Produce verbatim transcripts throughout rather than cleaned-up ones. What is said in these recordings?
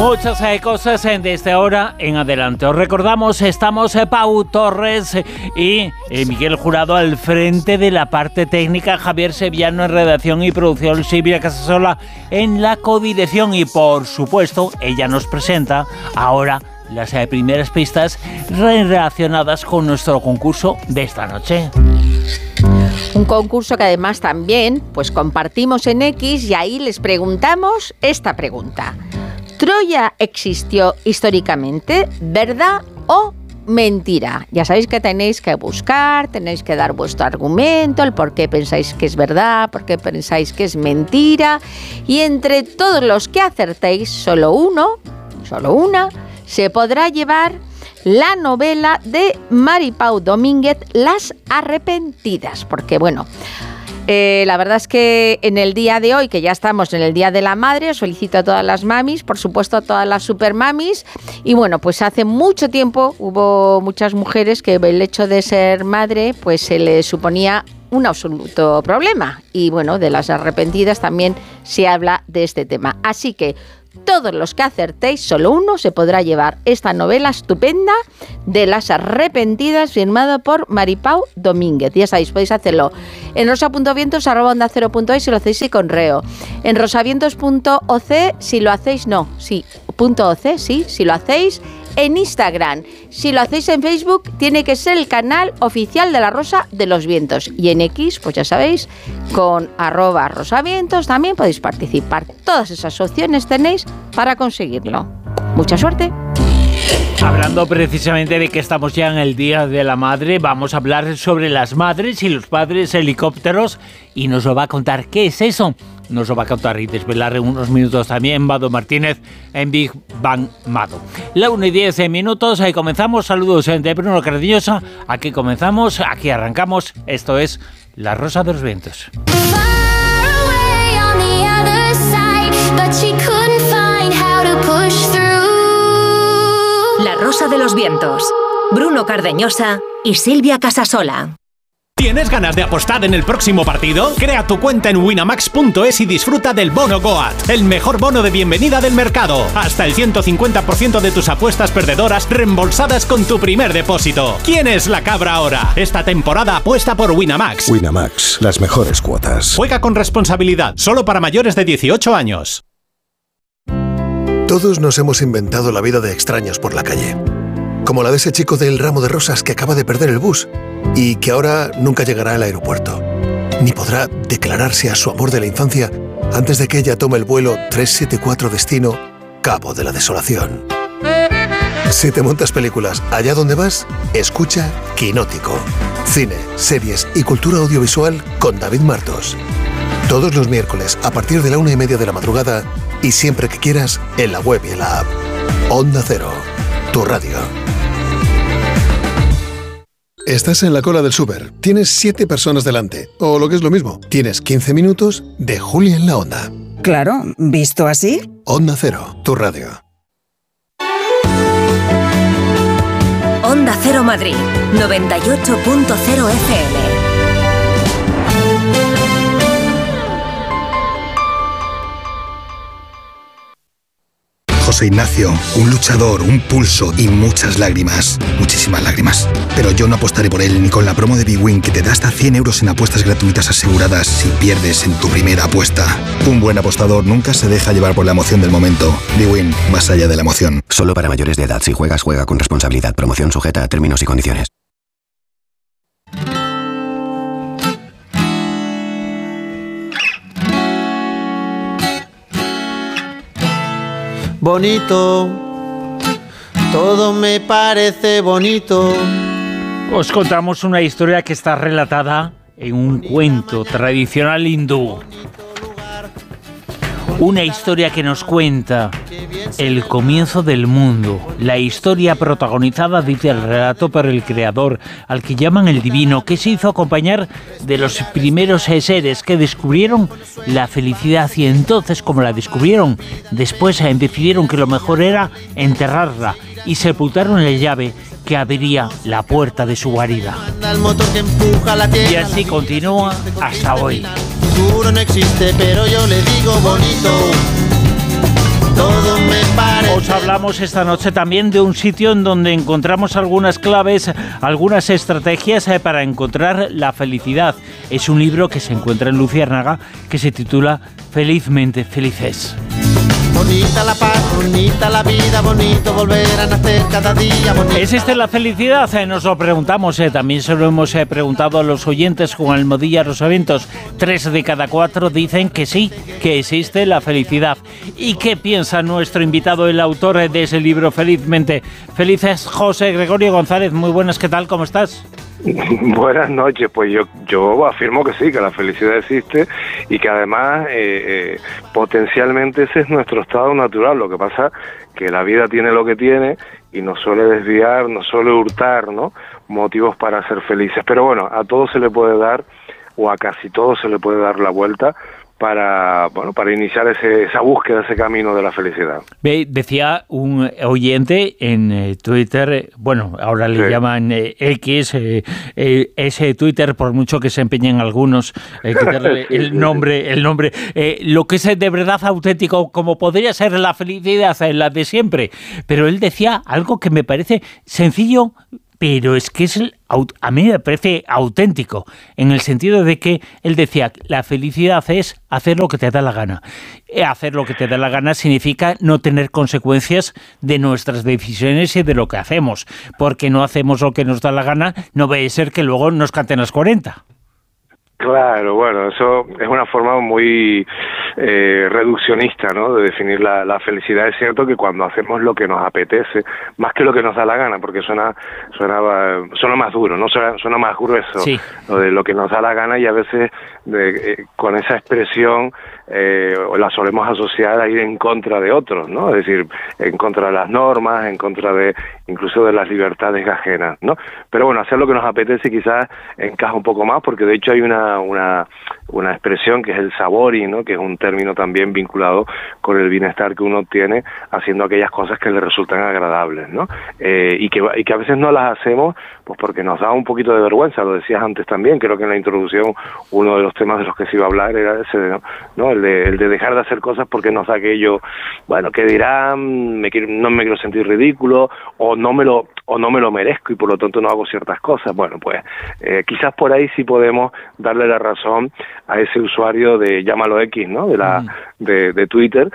Muchas eh, cosas eh, desde ahora en adelante. Os recordamos, estamos eh, Pau Torres eh, y eh, Miguel Jurado al frente de la parte técnica, Javier Sevillano en redacción y producción, Silvia Casasola en la codirección y, por supuesto, ella nos presenta ahora las eh, primeras pistas relacionadas con nuestro concurso de esta noche. Un concurso que además también pues compartimos en X y ahí les preguntamos esta pregunta. ¿Troya existió históricamente, verdad o mentira? Ya sabéis que tenéis que buscar, tenéis que dar vuestro argumento, el por qué pensáis que es verdad, por qué pensáis que es mentira. Y entre todos los que acertéis, solo uno, solo una, se podrá llevar la novela de Mari Pau Domínguez, Las Arrepentidas. Porque bueno, eh, la verdad es que en el día de hoy, que ya estamos en el Día de la Madre, os felicito a todas las mamis, por supuesto a todas las supermamis. Y bueno, pues hace mucho tiempo hubo muchas mujeres que el hecho de ser madre pues se les suponía un absoluto problema. Y bueno, de las arrepentidas también se habla de este tema. Así que todos los que acertéis, solo uno se podrá llevar esta novela estupenda de Las Arrepentidas, firmado por Mari Pau Domínguez. Ya sabéis, podéis hacerlo en rosa.vientos arroba onda cero punto es si lo hacéis y con reo. En rosavientos punto o ce si lo hacéis, no, sí, punto .oc, sí, si lo hacéis en Instagram. Si lo hacéis en Facebook, tiene que ser el canal oficial de La Rosa de los Vientos. Y en X, pues ya sabéis, con arroba rosavientos también podéis participar. Todas esas opciones tenéis para conseguirlo. Mucha suerte. Hablando precisamente de que estamos ya en el Día de la Madre, vamos a hablar sobre las madres y los padres helicópteros y nos lo va a contar qué es eso. Nos lo va a contar y desvelar en unos minutos también Mado Martínez en Big Bang Mado. La una y diez minutos, ahí comenzamos. Saludos de Bruno Cardeñosa. Aquí comenzamos, aquí arrancamos. Esto es La Rosa de los Vientos. La Rosa de los Vientos. Bruno Cardeñosa y Silvia Casasola. ¿Tienes ganas de apostar en el próximo partido? Crea tu cuenta en winamax punto es y disfruta del bono Goat, el mejor bono de bienvenida del mercado. Hasta el ciento cincuenta por ciento de tus apuestas perdedoras reembolsadas con tu primer depósito. ¿Quién es la cabra ahora? Esta temporada apuesta por Winamax. Winamax, las mejores cuotas. Juega con responsabilidad, solo para mayores de dieciocho años. Todos nos hemos inventado la vida de extraños por la calle. Como la de ese chico del ramo de rosas que acaba de perder el bus y que ahora nunca llegará al aeropuerto, ni podrá declararse a su amor de la infancia antes de que ella tome el vuelo trescientos setenta y cuatro destino Cabo de la Desolación. Si te montas películas allá donde vas, escucha Quinótico. Cine, series y cultura audiovisual con David Martos. Todos los miércoles a partir de la una y media de la madrugada y siempre que quieras en la web y en la app. Onda Cero, tu radio. Estás en la cola del súper, tienes siete personas delante, o lo que es lo mismo, tienes quince minutos de Julia en la Onda. Claro, ¿visto así? Onda Cero, tu radio. Onda Cero Madrid, noventa y ocho punto cero F M. José Ignacio, un luchador, un pulso y muchas lágrimas, muchísimas lágrimas. Pero yo no apostaré por él ni con la promo de bwin que te da hasta cien euros en apuestas gratuitas aseguradas si pierdes en tu primera apuesta. Un buen apostador nunca se deja llevar por la emoción del momento. bwin, más allá de la emoción. Solo para mayores de edad. Si juegas, juega con responsabilidad. Promoción sujeta a términos y condiciones. Bonito, todo me parece bonito. Os contamos una historia que está relatada en un cuento tradicional hindú. Una historia que nos cuenta el comienzo del mundo. La historia protagonizada, dice el relato, por el creador, al que llaman el divino, que se hizo acompañar de los primeros seres que descubrieron la felicidad y entonces, como la descubrieron, después decidieron que lo mejor era enterrarla y sepultaron la llave que abriría la puerta de su guarida. Y así continúa hasta hoy. Futuro no existe, pero yo le digo bonito. Todo me parece. Os hablamos esta noche también de un sitio en donde encontramos algunas claves, algunas estrategias eh, para encontrar la felicidad. Es un libro que se encuentra en Luciérnaga que se titula Felizmente Felices. Bonita la paz, bonita la vida, bonito volver a nacer cada día. Bonita. ¿Existe la felicidad? Eh, nos lo preguntamos, eh, también se lo hemos eh, preguntado a los oyentes con Almohadilla Rosavientos. Tres de cada cuatro dicen que sí, que existe la felicidad. ¿Y qué piensa nuestro invitado, el autor eh, de ese libro, Felizmente Felices, José Gregorio González? Muy buenas, ¿qué tal? ¿Cómo estás? Buenas noches, pues yo yo afirmo que sí, que la felicidad existe y que además eh, eh, potencialmente ese es nuestro estado natural. Lo que pasa que la vida tiene lo que tiene y nos suele desviar, nos suele hurtar, ¿no?, motivos para ser felices. Pero bueno, a todo se le puede dar, o a casi todo se le puede dar la vuelta para bueno para iniciar ese, esa búsqueda, ese camino de la felicidad. Decía un oyente en eh, Twitter, eh, bueno, ahora le sí. llaman eh, X, eh, eh, ese Twitter, por mucho que se empeñen algunos eh, quitarle sí, el sí, nombre, sí. el nombre, eh, lo que es de verdad auténtico, como podría ser la felicidad, la de siempre. Pero él decía algo que me parece sencillo, pero es que es el, a mí me parece auténtico, en el sentido de que él decía, la felicidad es hacer lo que te da la gana. Hacer lo que te da la gana significa no tener consecuencias de nuestras decisiones y de lo que hacemos, porque no hacemos lo que nos da la gana, no vaya a ser que luego nos canten las cuarenta. Claro, bueno, eso es una forma muy eh, reduccionista, ¿no?, de definir la, la felicidad. Es cierto que cuando hacemos lo que nos apetece, más que lo que nos da la gana, porque suena suena, suena más duro, no suena, suena más grueso, sí. lo de lo que nos da la gana, y a veces de, eh, con esa expresión eh, la solemos asociar a ir en contra de otros, ¿no? Es decir, en contra de las normas, en contra de incluso de las libertades ajenas, ¿no? Pero bueno, hacer lo que nos apetece quizás encaja un poco más, porque de hecho hay una una una expresión que es el sabori, ¿no?, que es un término también vinculado con el bienestar que uno tiene haciendo aquellas cosas que le resultan agradables, ¿no? Eh, y que y que a veces no las hacemos pues porque nos da un poquito de vergüenza. Lo decías antes también, creo que en la introducción uno de los temas de los que se iba a hablar era ese, ¿no? ¿no? El de el de dejar de hacer cosas porque nos da aquello, bueno, ¿qué dirán? Me quiero, no me quiero sentir ridículo, o no me lo o no me lo merezco y por lo tanto no hago ciertas cosas. Bueno, pues eh, quizás por ahí sí podemos darle la razón a ese usuario de, llámalo X, ¿no?, de la mm. de, de Twitter,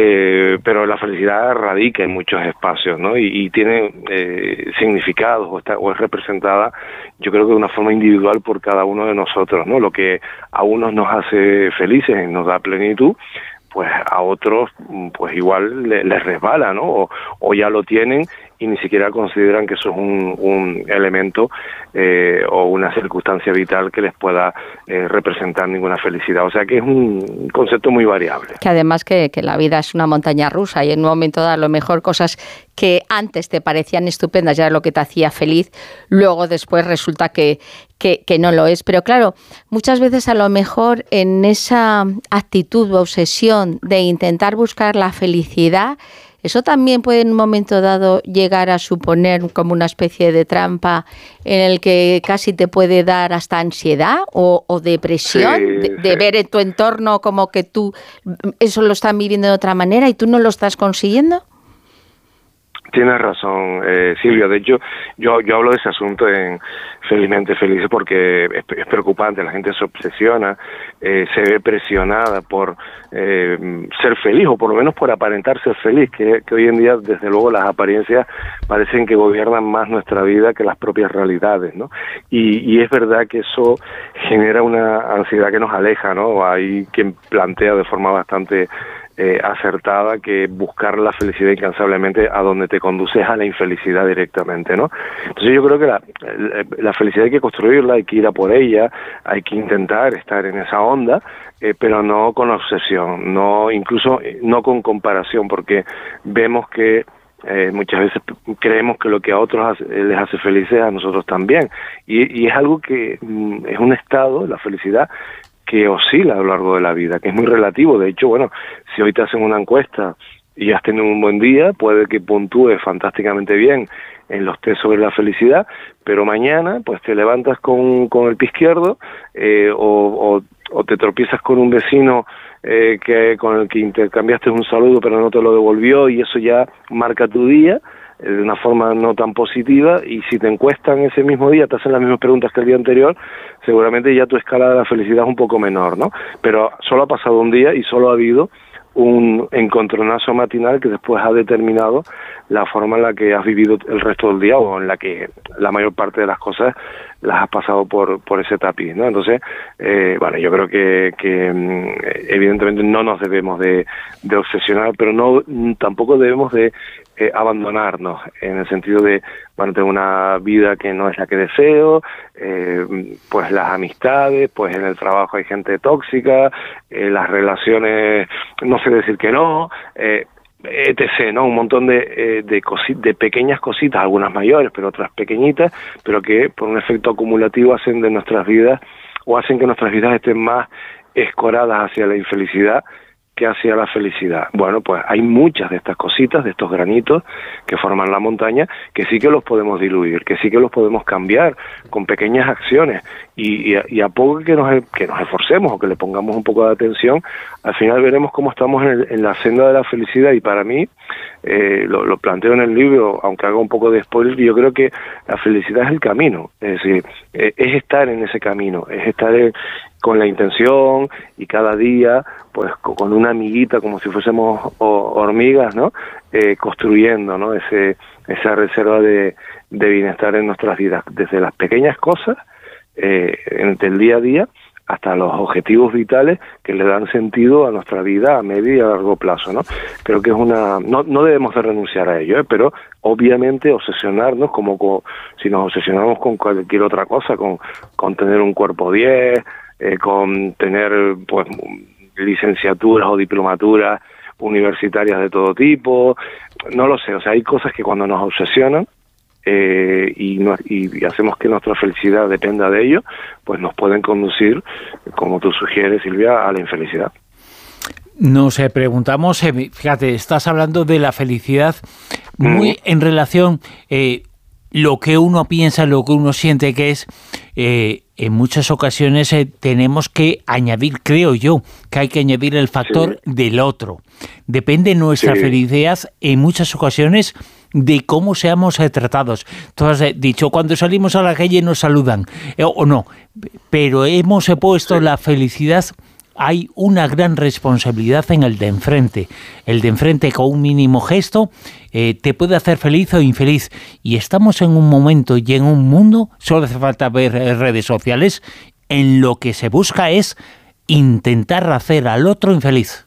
eh, pero la felicidad radica en muchos espacios, ¿no?, y, y tiene eh, significados o, está, o es representada, yo creo que de una forma individual por cada uno de nosotros, ¿no? Lo que a unos nos hace felices y nos da plenitud, pues a otros pues igual les, les resbala, ¿no? O, o ya lo tienen y ni siquiera consideran que eso es un, un elemento eh, o una circunstancia vital que les pueda eh, representar ninguna felicidad. O sea que es un concepto muy variable. Que además que, que la vida es una montaña rusa y en un momento dado a lo mejor cosas que antes te parecían estupendas ya era lo que te hacía feliz, luego después resulta que, que, que no lo es. Pero claro, muchas veces a lo mejor en esa actitud o obsesión de intentar buscar la felicidad, eso también puede en un momento dado llegar a suponer como una especie de trampa en el que casi te puede dar hasta ansiedad o, o depresión, sí, de, de sí. ver en tu entorno como que tú eso lo estás viviendo de otra manera y tú no lo estás consiguiendo. Tienes razón, eh, Silvia. De hecho, yo yo hablo de ese asunto en Felizmente Felices porque es, es preocupante. La gente se obsesiona, eh, se ve presionada por eh, ser feliz, o por lo menos por aparentar ser feliz, que, que hoy en día, desde luego, las apariencias parecen que gobiernan más nuestra vida que las propias realidades, ¿no? Y, y es verdad que eso genera una ansiedad que nos aleja, ¿no? Hay quien plantea de forma bastante Eh, acertada que buscar la felicidad incansablemente a donde te conduces a la infelicidad directamente, ¿no? Entonces yo creo que la, la felicidad hay que construirla, hay que ir a por ella, hay que intentar estar en esa onda, eh, pero no con obsesión, no incluso no con comparación, porque vemos que Eh, muchas veces creemos que lo que a otros hace, les hace felices a nosotros también, y, y es algo que mm, es un estado, la felicidad, que oscila a lo largo de la vida, que es muy relativo. De hecho, bueno, si hoy te hacen una encuesta y has tenido un buen día, puede que puntúes fantásticamente bien en los test sobre la felicidad, pero mañana pues te levantas con, con el pie izquierdo eh, o, o, o te tropiezas con un vecino eh, que con el que intercambiaste un saludo pero no te lo devolvió, y eso ya marca tu día eh, de una forma no tan positiva, y si te encuestan ese mismo día, te hacen las mismas preguntas que el día anterior, seguramente ya tu escala de la felicidad es un poco menor, ¿no? Pero solo ha pasado un día y solo ha habido un encontronazo matinal que después ha determinado la forma en la que has vivido el resto del día, o en la que la mayor parte de las cosas las has pasado por por ese tapiz, ¿no? Entonces, eh, bueno, yo creo que, que evidentemente no nos debemos de, de obsesionar, pero no tampoco debemos de eh, abandonarnos, en el sentido de, bueno, tengo una vida que no es la que deseo, eh, pues las amistades, pues en el trabajo hay gente tóxica, eh, las relaciones, no sé decir que no, eh, etcétera, ¿no? Un montón de, eh, de, cosi- de pequeñas cositas, algunas mayores, pero otras pequeñitas, pero que por un efecto acumulativo hacen de nuestras vidas, o hacen que nuestras vidas estén más escoradas hacia la infelicidad que hacia la felicidad. Bueno, pues hay muchas de estas cositas, de estos granitos que forman la montaña, que sí que los podemos diluir, que sí que los podemos cambiar con pequeñas acciones, y, y, a, y a poco que nos, que nos esforcemos o que le pongamos un poco de atención, al final veremos cómo estamos en, el, en la senda de la felicidad. Y para mí, eh, lo, lo planteo en el libro, aunque haga un poco de spoiler, yo creo que la felicidad es el camino, es decir, eh, es estar en ese camino, es estar en, con la intención, y cada día pues con una amiguita, como si fuésemos hormigas, ¿no? Eh, construyendo, ¿no? Ese, esa reserva de, de bienestar en nuestras vidas, desde las pequeñas cosas, eh, entre el día a día, hasta los objetivos vitales que le dan sentido a nuestra vida a medio y a largo plazo, ¿no? Creo que es una... No, no debemos de renunciar a ello, ¿eh? Pero obviamente obsesionarnos, como con, si nos obsesionamos con cualquier otra cosa, con, con tener un cuerpo diez, eh, con tener pues licenciaturas o diplomaturas universitarias de todo tipo, no lo sé, o sea, hay cosas que cuando nos obsesionan eh, y, no, y, y hacemos que nuestra felicidad dependa de ello, pues nos pueden conducir, como tú sugieres, Silvia, a la infelicidad. Nos eh, preguntamos, eh, fíjate, estás hablando de la felicidad muy mm. en relación eh, lo que uno piensa, lo que uno siente, que es, eh, en muchas ocasiones eh, tenemos que añadir, creo yo, que hay que añadir el factor sí. del otro. Depende nuestra sí. felicidad en muchas ocasiones de cómo seamos eh, tratados. Tú has eh, dicho, cuando salimos a la calle nos saludan, eh, o no, pero hemos eh, puesto sí. la felicidad. Hay una gran responsabilidad en el de enfrente. El de enfrente, con un mínimo gesto, eh, te puede hacer feliz o infeliz. Y estamos en un momento y en un mundo, solo hace falta ver redes sociales, en lo que se busca es intentar hacer al otro infeliz.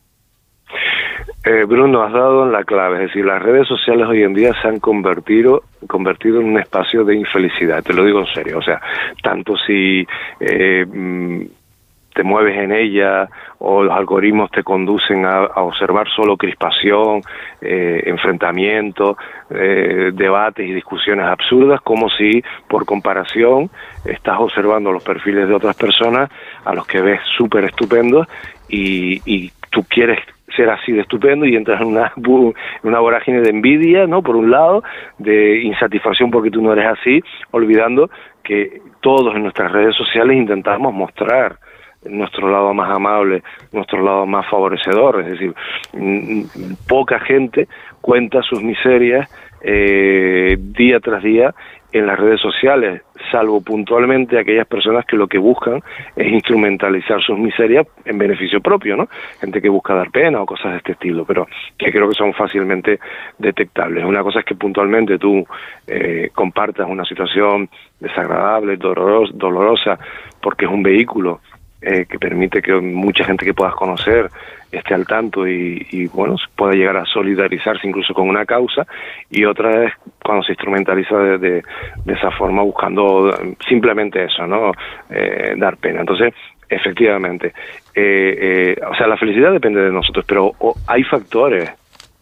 Eh, Bruno, has dado en la clave. Es decir, las redes sociales hoy en día se han convertido convertido en un espacio de infelicidad. Te lo digo en serio. O sea, tanto si... Eh, te mueves en ella, o los algoritmos te conducen a, a observar solo crispación, eh, enfrentamientos, eh, debates y discusiones absurdas, como si por comparación estás observando los perfiles de otras personas a los que ves súper estupendos, y, y tú quieres ser así de estupendo y entras en una, una vorágine de envidia, ¿no? Por un lado, de insatisfacción porque tú no eres así, olvidando que todos en nuestras redes sociales intentamos mostrar nuestro lado más amable, nuestro lado más favorecedor. Es decir, poca gente cuenta sus miserias eh, día tras día en las redes sociales, salvo puntualmente aquellas personas que lo que buscan es instrumentalizar sus miserias en beneficio propio, ¿no? Gente que busca dar pena o cosas de este estilo, pero que creo que son fácilmente detectables. Una cosa es que puntualmente tú eh, compartas una situación desagradable, dolorosa, dolorosa, porque es un vehículo Eh, que permite que mucha gente que puedas conocer esté al tanto y, y bueno, pueda llegar a solidarizarse incluso con una causa, y otra es cuando se instrumentaliza de, de, de esa forma, buscando simplemente eso, ¿no? Eh, dar pena. Entonces, efectivamente, eh, eh, o sea, la felicidad depende de nosotros, pero oh, hay factores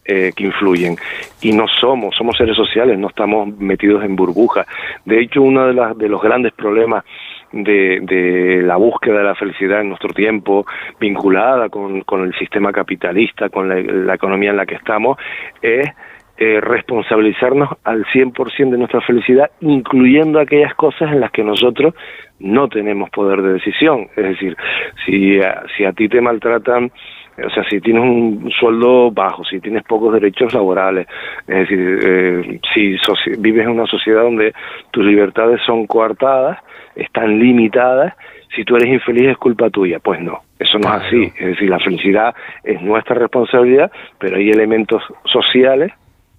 eh, que influyen. Y no somos, somos seres sociales, no estamos metidos en burbujas. De hecho, uno de, las, de los grandes problemas de, de la búsqueda de la felicidad en nuestro tiempo, vinculada con, con el sistema capitalista, con la, la economía en la que estamos, es Eh, responsabilizarnos al cien por ciento de nuestra felicidad, incluyendo aquellas cosas en las que nosotros no tenemos poder de decisión. Es decir, si a, si a ti te maltratan, o sea, si tienes un sueldo bajo, si tienes pocos derechos laborales, es decir, eh, si vives en una sociedad donde tus libertades son coartadas, están limitadas, si tú eres infeliz es culpa tuya. Pues no, eso no es así. Es decir, la felicidad es nuestra responsabilidad, pero hay elementos sociales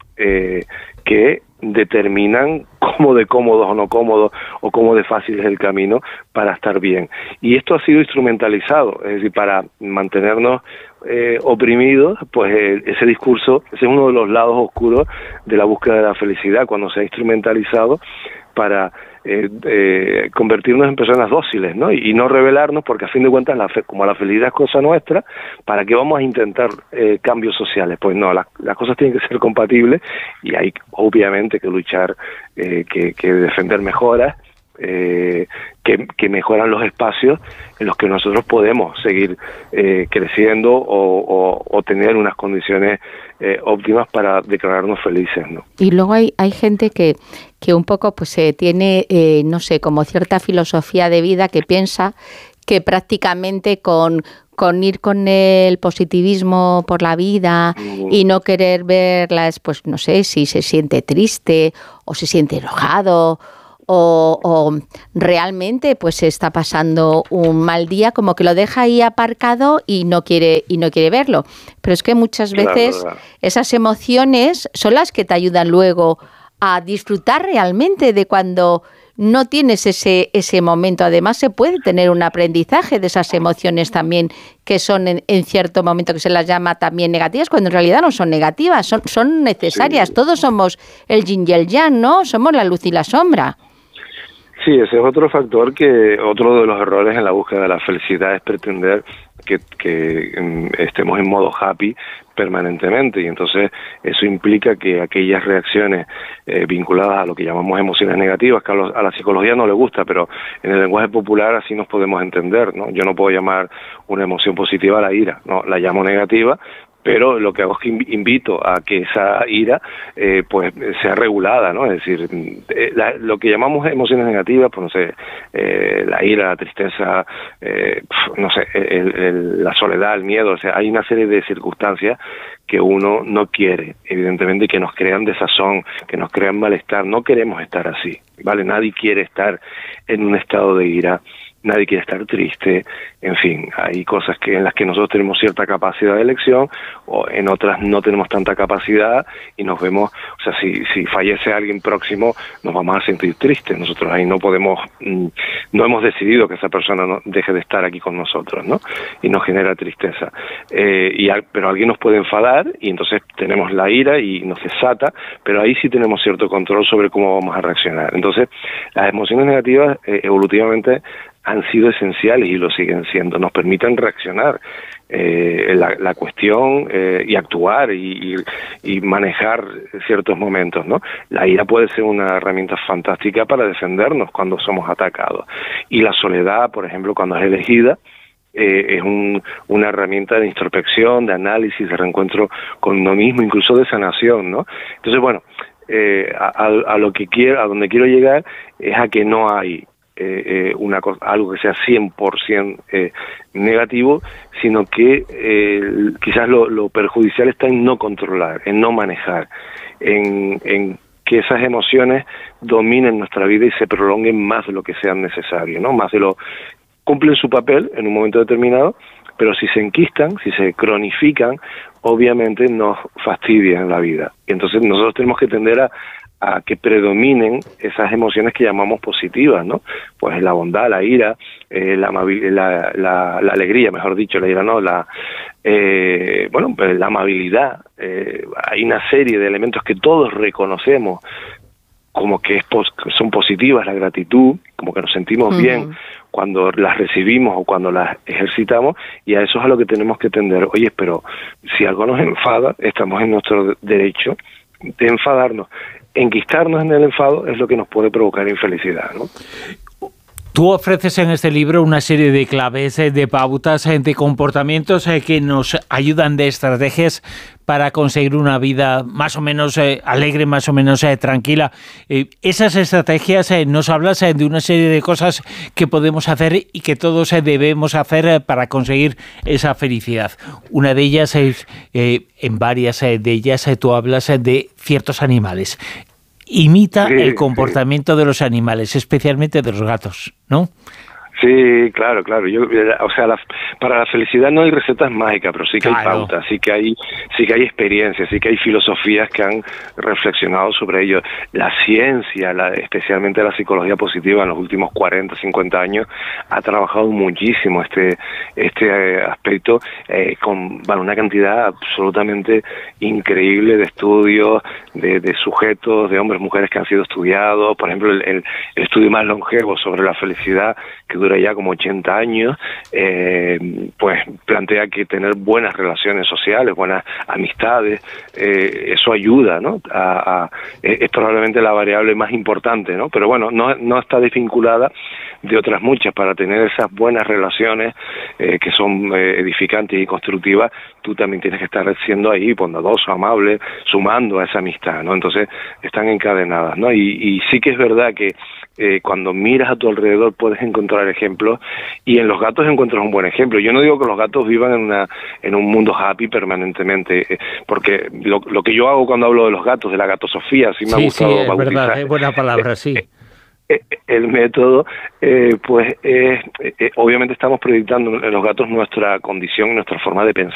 Eh, que determinan cómo de cómodos o no cómodos o cómo de fácil es el camino para estar bien. Y esto ha sido instrumentalizado, es decir, para mantenernos eh, oprimidos, pues eh, ese discurso, ese es uno de los lados oscuros de la búsqueda de la felicidad, cuando se ha instrumentalizado para eh, eh, convertirnos en personas dóciles, ¿no? Y, y no rebelarnos, porque a fin de cuentas, la fe, como la felicidad es cosa nuestra, ¿para qué vamos a intentar eh, cambios sociales? Pues no, la, las cosas tienen que ser compatibles y hay obviamente que luchar, eh, que, que defender mejoras, eh, que, que mejoran los espacios en los que nosotros podemos seguir eh, creciendo o, o, o tener unas condiciones eh, óptimas para declararnos felices, ¿no? Y luego hay, hay gente que, que un poco pues eh, tiene, eh, no sé, como cierta filosofía de vida que piensa que prácticamente con, con ir con el positivismo por la vida mm. y no querer verlas, pues no sé, si se siente triste o se siente enojado o, o realmente pues está pasando un mal día, como que lo deja ahí aparcado y no quiere y no quiere verlo. Pero es que muchas veces claro, claro. esas emociones son las que te ayudan luego a disfrutar realmente de cuando no tienes ese ese momento. Además, se puede tener un aprendizaje de esas emociones también, que son en, en cierto momento que se las llama también negativas, cuando en realidad no son negativas, son, son necesarias. Sí. Todos somos el yin y el yang, ¿no? Somos la luz y la sombra. Sí, ese es otro factor, que otro de los errores en la búsqueda de la felicidad es pretender que, que um, estemos en modo happy permanentemente, y entonces eso implica que aquellas reacciones eh, vinculadas a lo que llamamos emociones negativas, que a, los, a la psicología no le gusta, pero en el lenguaje popular así nos podemos entender, ¿no? Yo no puedo llamar una emoción positiva a la ira, no, la llamo negativa, pero lo que hago es que invito a que esa ira eh, pues sea regulada, ¿no? Es decir, eh, la, lo que llamamos emociones negativas, pues no sé, eh, la ira, la tristeza, eh, no sé, el, el, la soledad, el miedo, o sea, hay una serie de circunstancias que uno no quiere, evidentemente, que nos crean desazón, que nos crean malestar. No queremos estar así, ¿vale? Nadie quiere estar en un estado de ira, nadie quiere estar triste, en fin, hay cosas que en las que nosotros tenemos cierta capacidad de elección, o en otras no tenemos tanta capacidad y nos vemos, o sea, si, si fallece alguien próximo, nos vamos a sentir tristes. Nosotros ahí no podemos, no hemos decidido que esa persona no deje de estar aquí con nosotros, ¿no? Y nos genera tristeza. Eh, y al, pero alguien nos puede enfadar y entonces tenemos la ira y nos desata, pero ahí sí tenemos cierto control sobre cómo vamos a reaccionar. Entonces, las emociones negativas eh, evolutivamente han sido esenciales y lo siguen siendo, nos permiten reaccionar eh, la, la cuestión eh, y actuar y, y, y manejar ciertos momentos, ¿no? La ira puede ser una herramienta fantástica para defendernos cuando somos atacados, y la soledad, por ejemplo, cuando es elegida, eh, es un, una herramienta de introspección, de análisis, de reencuentro con uno mismo, incluso de sanación, ¿no? Entonces, bueno, eh, a, a lo que quiero, a donde quiero llegar es a que no hay Eh, eh, una cosa, algo que sea cien por ciento eh, negativo, sino que eh, quizás lo, lo perjudicial está en no controlar, en no manejar, en, en que esas emociones dominen nuestra vida y se prolonguen más de lo que sea necesario, ¿no? Más de lo cumplen su papel en un momento determinado, pero si se enquistan, si se cronifican, obviamente nos fastidian la vida. Y entonces nosotros tenemos que tender a a que predominen esas emociones que llamamos positivas, ¿no? Pues la bondad, la ira, eh, la, la, la, la alegría, mejor dicho, la ira no, la eh, bueno, la amabilidad. Eh, hay una serie de elementos que todos reconocemos como que es pos- son positivas, la gratitud, como que nos sentimos uh-huh. bien cuando las recibimos o cuando las ejercitamos, y a eso es a lo que tenemos que tender. Oye, pero si algo nos enfada, estamos en nuestro derecho de enfadarnos. Enquistarnos en el enfado es lo que nos puede provocar infelicidad, ¿no? Tú ofreces en este libro una serie de claves, de pautas, de comportamientos que nos ayudan, de estrategias para conseguir una vida más o menos eh, alegre, más o menos eh, tranquila. Eh, esas estrategias eh, nos hablas eh, de una serie de cosas que podemos hacer y que todos eh, debemos hacer eh, para conseguir esa felicidad. Una de ellas es, eh, en varias eh, de ellas eh, tú hablas eh, de ciertos animales. Imita sí, el comportamiento sí. de los animales, especialmente de los gatos, ¿no? Sí, claro, claro. Yo, o sea, la, para la felicidad no hay recetas mágicas, pero sí que claro. hay pautas, sí que hay, sí que hay experiencias, sí que hay filosofías que han reflexionado sobre ello. La ciencia, la, especialmente la psicología positiva, en los últimos cuarenta, cincuenta años, ha trabajado muchísimo este, este eh, aspecto eh, con bueno, una cantidad absolutamente increíble de estudios, de, de sujetos, de hombres, mujeres que han sido estudiados. Por ejemplo, el, el, el estudio más longevo sobre la felicidad, que dura ya como ochenta años, eh, pues plantea que tener buenas relaciones sociales, buenas amistades, eh, eso ayuda, ¿no? A, a, es probablemente la variable más importante, ¿no? Pero bueno, no, no está desvinculada de otras muchas. Para tener esas buenas relaciones eh, que son eh, edificantes y constructivas, tú también tienes que estar siendo ahí bondadoso, amable, sumando a esa amistad, ¿no? Entonces están encadenadas, ¿no? Y, y sí que es verdad que Eh, cuando miras a tu alrededor puedes encontrar ejemplos, y en los gatos encuentras un buen ejemplo. Yo no digo que los gatos vivan en una en un mundo happy permanentemente, eh, porque lo, lo que yo hago cuando hablo de los gatos, de la gatosofía, sí me sí, ha gustado sí, es bautizar. verdad, es buena palabra, sí. Eh, eh, el método, eh, pues eh, eh, obviamente estamos proyectando en los gatos nuestra condición, nuestra forma de pensar.